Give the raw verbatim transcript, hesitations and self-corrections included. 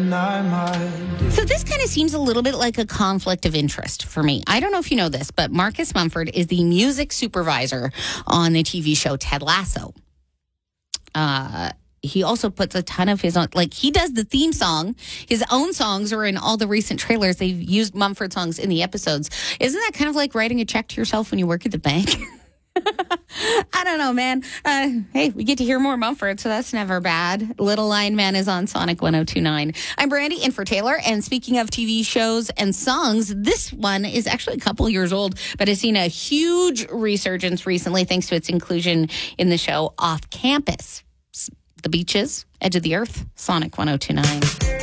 and I might. So this kind of seems a little bit like a conflict of interest for me. I don't know if you know this, but Marcus Mumford is the music supervisor on the T V show Ted Lasso. Uh, he also puts a ton of his own, like he does the theme song. His own songs are in all the recent trailers. They've used Mumford songs in the episodes. Isn't that kind of like writing a check to yourself when you work at the bank? I don't know, man. Uh, hey, we get to hear more Mumford, so that's never bad. Little Lion Man is on Sonic one oh two point nine. I'm Brandy, in for Taylor. And speaking of T V shows and songs, this one is actually a couple years old, but has seen a huge resurgence recently thanks to its inclusion in the show Off Campus. The Beaches, Edge of the Earth, Sonic one oh two point nine.